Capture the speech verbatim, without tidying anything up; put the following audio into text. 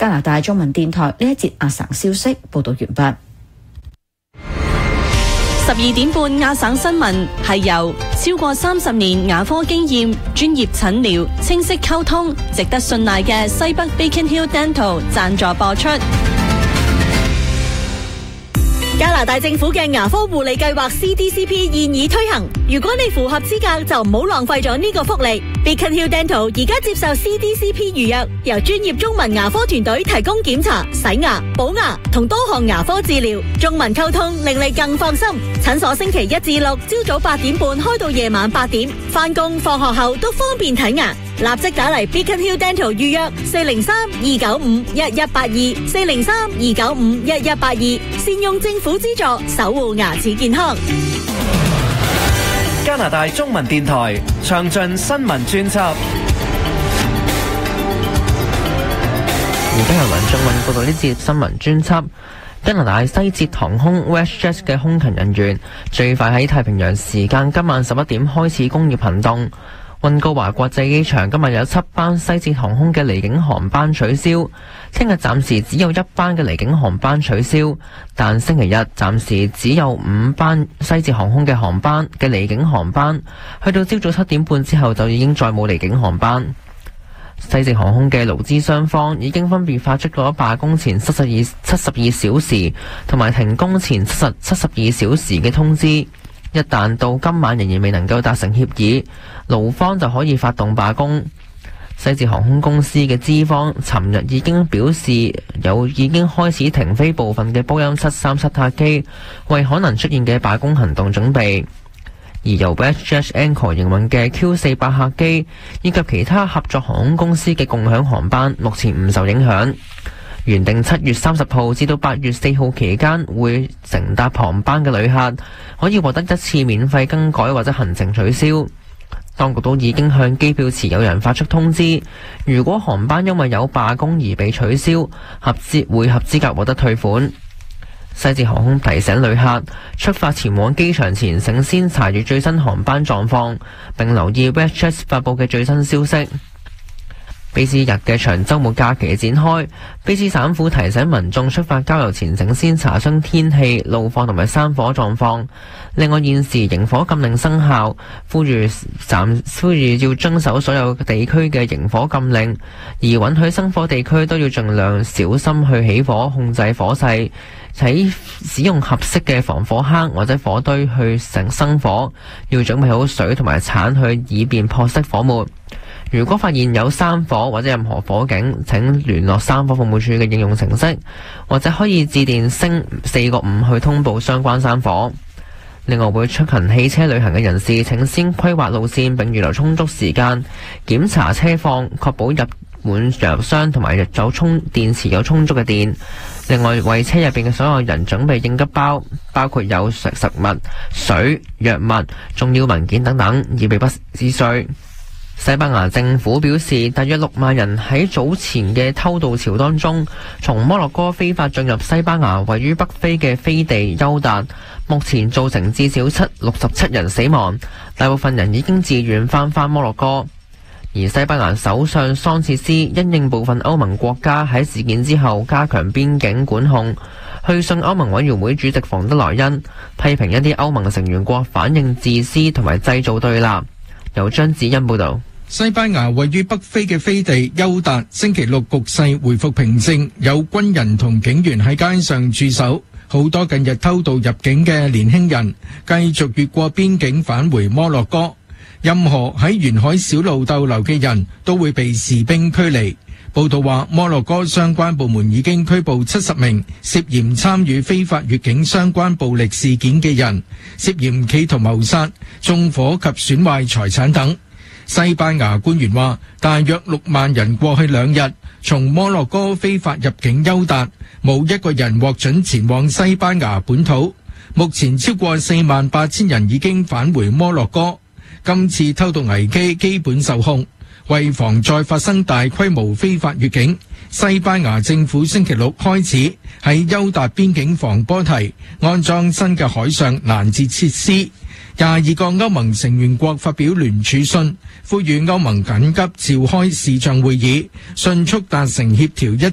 加拿大中文電台呢一節亞省消息報道完畢。 十二點半亞省新聞係由超過三十年牙科經驗、專業診療、清晰溝通、值得信賴嘅西北 Beacon Hill Dental 贊助播出。 加拿大政府嘅牙科護理計劃 C D C P 現已推行，如果你符合資格，就唔好浪費咗呢個福利。Beacon Hill Dental 而家接受 C D C P 預約，由專業中文牙科團隊提供檢查、洗牙、補牙同多項牙科治療，中文溝通令你更放心。診所星期一至六朝早八點半開到夜晚八點，返工放學後都方便睇牙。立即打嚟 Beacon Hill Dental 預約四零三二九五一一八二四零三二九五一一八二，善用政府資助守護牙齒健康。 加拿大中文電台詳盡新聞專輯。 而家由林仲文報道呢節新聞專輯。加拿大西捷航空 WestJet 嘅空勤人員最快喺太平洋時間今晚十一點開始工業行動。溫哥華國際機場今日有七班西捷航空嘅離境航班取消，聽日暫時只有一班嘅離境航班取消，但星期日暫時只有五班西捷航空嘅航班嘅離境航班，去到朝早七點半之後就已經再冇離境航班。西捷航空嘅勞資雙方已經分別發出咗罷工前七十二七十二小時同埋停工前七十七十二小時嘅通知。一旦到今晚仍然未能夠達成協議，勞方就可以發動罷工。西捷航空公司嘅資方尋日已經表示有已經開始停飛部分嘅波音七三七客機，為可能出現嘅罷工行動準備。而由 WestJet Anchor 營運嘅 Q 四百客機以及其他合作航空公司嘅共享航班目前唔受影響。原定七月三十號至到八月四號期間會乘搭航班嘅旅客可以獲得一次免費更改或者行程取消。當局都已經向機票持有人發出通知，如果航班因為有罷工而被取消，合資會合資格獲得退款。西捷航空提醒旅客出發前往機場前，請先查閱最新航班狀況，並留意 WestJet 發佈嘅最新消息。卑斯日嘅長週末假期展開，卑斯省府提醒民眾出發郊遊前請先查詢天氣、路況同埋山火狀況。另外，現時營火禁令生效，呼籲暫呼籲要遵守所有地區嘅營火禁令，而允許生火地區都要盡量小心去起火，控制火勢，喺使用合適嘅防火坑或者火堆去成生火，要準備好水同埋鏟去以便撲熄火沫。如果發現有山火或者任何火警，請聯絡山火服務處嘅應用程式，或者可以致電星四個五去通報相關山火。另外，會出行汽車旅行嘅人士，請先規劃路線並預留充足時間，檢查車況，確保入滿油箱同埋有充電池有充足嘅電。另外，為車入邊嘅所有人準備應急包，包括有食食物、水、藥物、重要文件等等，以備不時之需。西班牙政府表示，大約六萬人喺早前嘅偷渡潮當中，從摩洛哥非法進入西班牙位於北非嘅飛地休達，目前造成至少七六十七人死亡，大部分人已經自願返返摩洛哥。而西班牙首相桑切斯因應部分歐盟國家喺事件之後加強邊境管控，去信歐盟委員會主席馮德萊恩，批評一啲歐盟成員國反應自私同埋製造對立。由張子欣報道。 西班牙位於北非嘅飛地休達星期六局勢回復平靜，有軍人同警員喺街上駐守，好多近日偷渡入境嘅年輕人繼續越過邊境返回摩洛哥。任何喺沿海小路逗留嘅人都會被士兵驅離。報道話，摩洛哥相關部門已經拘捕七十名涉嫌參與非法越境相關暴力事件嘅人，涉嫌企圖謀殺、縱火及損壞財產等。西班牙官員話，大約六萬人過去兩日從摩洛哥非法入境休達，冇一個人獲准前往西班牙本土。目前超過四萬八千人已經返回摩洛哥。今次偷渡危機基本受控。為防再發生大規模非法越境，西班牙政府星期六開始喺休達邊境防波堤安裝新嘅海上攔截設施。廿二個歐盟成員國發表聯署信，呼籲歐盟緊急召開視像會議，迅速達成協調一